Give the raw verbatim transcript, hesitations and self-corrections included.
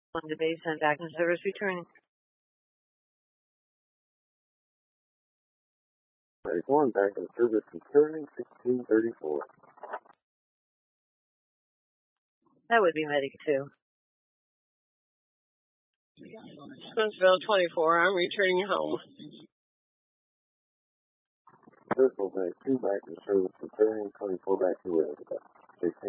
On the base and back in service returning. thirty-one, back in service returning, sixteen thirty-four. That would be Medic two. Smithville twenty-four, I'm returning home. Circle Medic two, back in service returning, twenty-four back to resident.